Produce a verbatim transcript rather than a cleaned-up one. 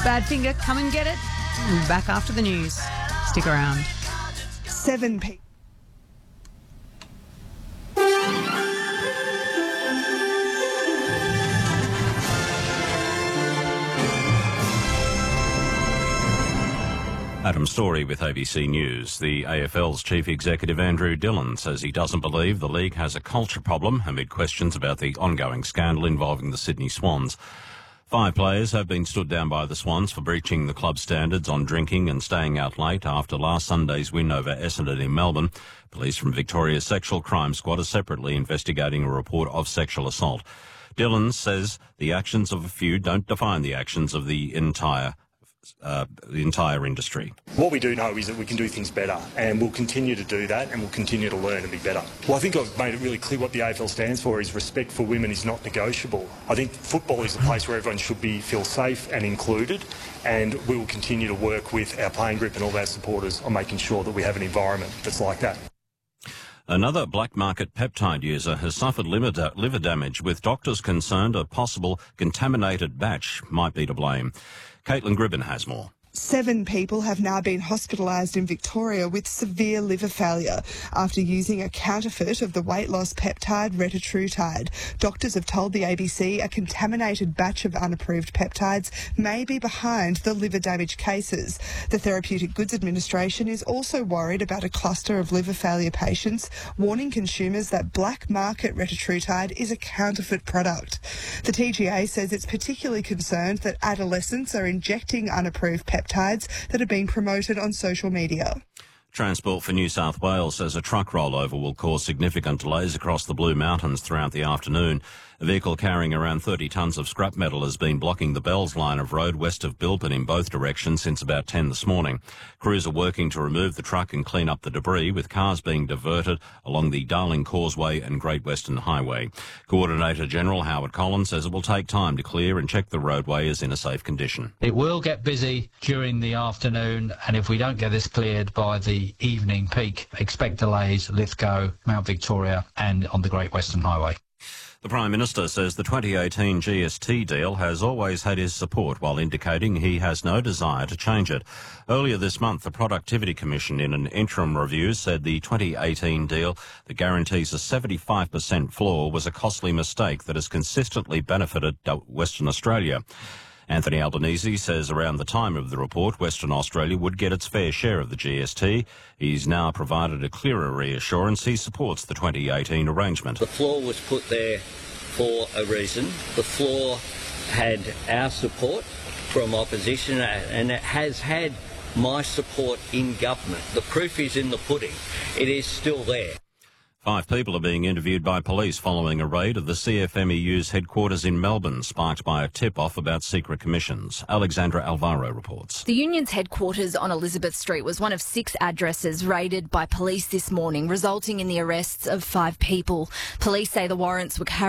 Badfinger, come and get it. We'll be back after the news. Stick around. Seven people. Adam Story with A B C News. The A F L's chief executive Andrew Dillon says he doesn't believe the league has a culture problem amid questions about the ongoing scandal involving the Sydney Swans. Five players have been stood down by the Swans for breaching the club standards on drinking and staying out late after last Sunday's win over Essendon in Melbourne. Police from Victoria's Sexual Crime Squad are separately investigating a report of sexual assault. Dillon says the actions of a few don't define the actions of the entire Uh, the entire industry. What we do know is that we can do things better, and we'll continue to do that, and we'll continue to learn and be better. Well, I think I've made it really clear what the A F L stands for is respect for women is not negotiable. I think football is a place where everyone should be feel safe and included, and we will continue to work with our playing group and all our supporters on making sure that we have an environment that's like that. Another black market peptide user has suffered liver, liver damage, with doctors concerned a possible contaminated batch might be to blame. Caitlin Gribben has more. Seven people have now been hospitalised in Victoria with severe liver failure after using a counterfeit of the weight loss peptide retatrutide. Doctors have told the A B C a contaminated batch of unapproved peptides may be behind the liver damage cases. The Therapeutic Goods Administration is also worried about a cluster of liver failure patients, warning consumers that black market retatrutide is a counterfeit product. The T G A says it's particularly concerned that adolescents are injecting unapproved peptides that are being promoted on social media. Transport for New South Wales says a truck rollover will cause significant delays across the Blue Mountains throughout the afternoon. A vehicle carrying around thirty tonnes of scrap metal has been blocking the Bells line of road west of Bilpin in both directions since about ten this morning. Crews are working to remove the truck and clean up the debris, with cars being diverted along the Darling Causeway and Great Western Highway. Coordinator General Howard Collins says it will take time to clear and check the roadway is in a safe condition. It will get busy during the afternoon, and if we don't get this cleared by the evening peak, expect delays at Lithgow, Mount Victoria and on the Great Western Highway. The Prime Minister says the twenty eighteen G S T deal has always had his support, while indicating he has no desire to change it. Earlier this month, the Productivity Commission, in an interim review, said the twenty eighteen deal that guarantees a seventy-five percent floor was a costly mistake that has consistently benefited Western Australia. Anthony Albanese says around the time of the report, Western Australia would get its fair share of the G S T. He's now provided a clearer reassurance he supports the twenty eighteen arrangement. The floor was put there for a reason. The floor had our support from opposition, and it has had my support in government. The proof is in the pudding. It is still there. Five people are being interviewed by police following a raid of the C F M E U's headquarters in Melbourne, sparked by a tip-off about secret commissions. Alexandra Alvaro reports. The union's headquarters on Elizabeth Street was one of six addresses raided by police this morning, resulting in the arrests of five people. Police say the warrants were carried